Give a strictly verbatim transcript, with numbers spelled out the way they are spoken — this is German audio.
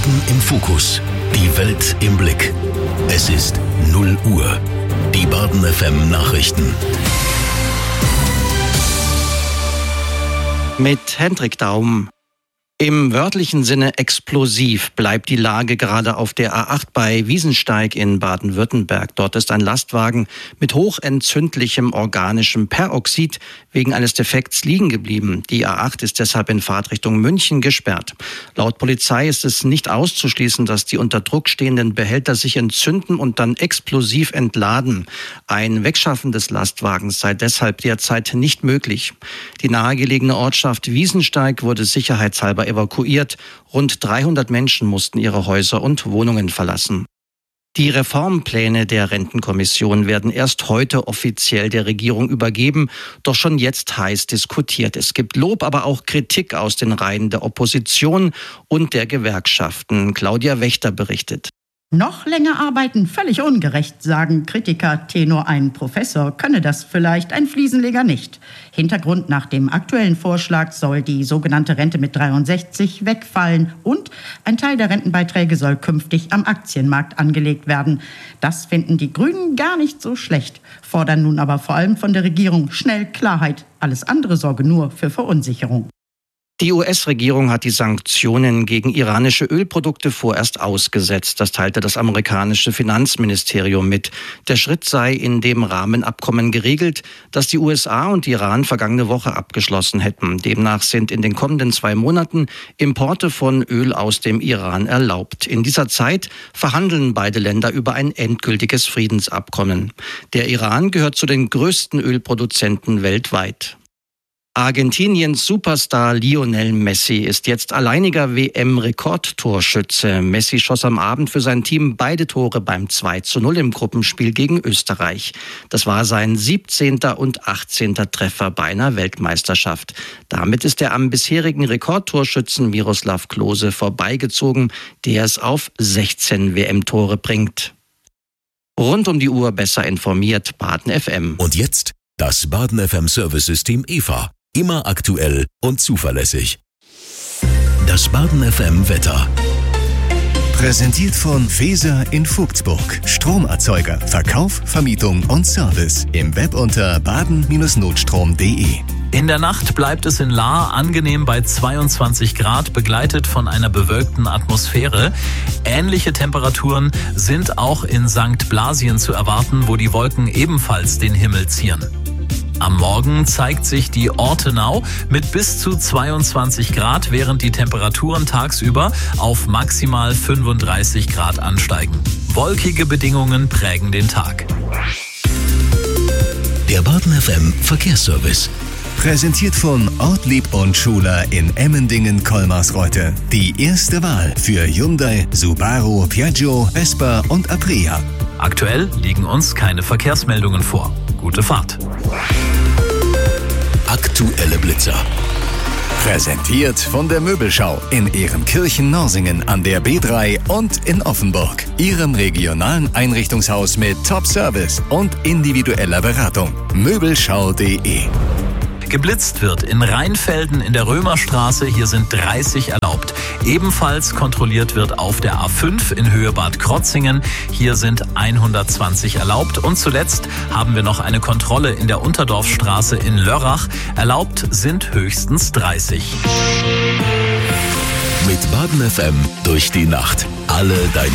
Baden im Fokus. Die Welt im Blick. Es ist null Uhr. Die Baden F M Nachrichten. Mit Hendrik Daum. Im wörtlichen Sinne explosiv bleibt die Lage gerade auf der A acht bei Wiesensteig in Baden-Württemberg. Dort ist ein Lastwagen mit hochentzündlichem organischem Peroxid wegen eines Defekts liegen geblieben. Die A acht ist deshalb in Fahrtrichtung München gesperrt. Laut Polizei ist es nicht auszuschließen, dass die unter Druck stehenden Behälter sich entzünden und dann explosiv entladen. Ein Wegschaffen des Lastwagens sei deshalb derzeit nicht möglich. Die nahegelegene Ortschaft Wiesensteig wurde sicherheitshalber evakuiert. Rund dreihundert Menschen mussten ihre Häuser und Wohnungen verlassen. Die Reformpläne der Rentenkommission werden erst heute offiziell der Regierung übergeben, doch schon jetzt heiß diskutiert. Es gibt Lob, aber auch Kritik aus den Reihen der Opposition und der Gewerkschaften. Claudia Wächter berichtet. Noch länger arbeiten, völlig ungerecht, sagen Kritiker. Tenor ein Professor könne das vielleicht, ein Fliesenleger nicht. Hintergrund: nach dem aktuellen Vorschlag soll die sogenannte Rente mit dreiundsechzig wegfallen und ein Teil der Rentenbeiträge soll künftig am Aktienmarkt angelegt werden. Das finden die Grünen gar nicht so schlecht, fordern nun aber vor allem von der Regierung schnell Klarheit. Alles andere sorge nur für Verunsicherung. Die U S-Regierung hat die Sanktionen gegen iranische Ölprodukte vorerst ausgesetzt. Das teilte das amerikanische Finanzministerium mit. Der Schritt sei in dem Rahmenabkommen geregelt, das die U S A und Iran vergangene Woche abgeschlossen hätten. Demnach sind in den kommenden zwei Monaten Importe von Öl aus dem Iran erlaubt. In dieser Zeit verhandeln beide Länder über ein endgültiges Friedensabkommen. Der Iran gehört zu den größten Ölproduzenten weltweit. Argentiniens Superstar Lionel Messi ist jetzt alleiniger W M-Rekordtorschütze. Messi schoss am Abend für sein Team beide Tore beim zwei zu null im Gruppenspiel gegen Österreich. Das war sein siebzehnter und achtzehnter Treffer bei einer Weltmeisterschaft. Damit ist er am bisherigen Rekordtorschützen Miroslav Klose vorbeigezogen, der es auf sechzehn W M-Tore bringt. Rund um die Uhr besser informiert, Baden F M. Und jetzt das Baden F M Service-System E V A. Immer aktuell und zuverlässig. Das Baden F M Wetter. Präsentiert von Feser in Vogtsburg. Stromerzeuger, Verkauf, Vermietung und Service. Im Web unter baden Bindestrich notstrom punkt de. In der Nacht bleibt es in Lahr angenehm bei zweiundzwanzig Grad, begleitet von einer bewölkten Atmosphäre. Ähnliche Temperaturen sind auch in Sankt Blasien zu erwarten, wo die Wolken ebenfalls den Himmel zieren. Am Morgen zeigt sich die Ortenau mit bis zu zweiundzwanzig Grad, während die Temperaturen tagsüber auf maximal fünfunddreißig Grad ansteigen. Wolkige Bedingungen prägen den Tag. Der Baden F M Verkehrsservice. Präsentiert von Ortlieb und Schuler in Emmendingen-Kolmarsreuth. Die erste Wahl für Hyundai, Subaru, Piaggio, Vespa und Aprilia. Aktuell liegen uns keine Verkehrsmeldungen vor. Gute Fahrt. Aktuelle Blitzer. Präsentiert von der Möbelschau in Ehrenkirchen-Norsingen an der B drei und in Offenburg. Ihrem regionalen Einrichtungshaus mit Top-Service und individueller Beratung. Möbelschau punkt de. Geblitzt wird in Rheinfelden in der Römerstraße, hier sind dreißig erlaubt. Ebenfalls kontrolliert wird auf der A fünf in Höhe Bad Krotzingen, hier sind hundertzwanzig erlaubt. Und zuletzt haben wir noch eine Kontrolle in der Unterdorfstraße in Lörrach, erlaubt sind höchstens dreißig. Mit Baden F M durch die Nacht. Alle deine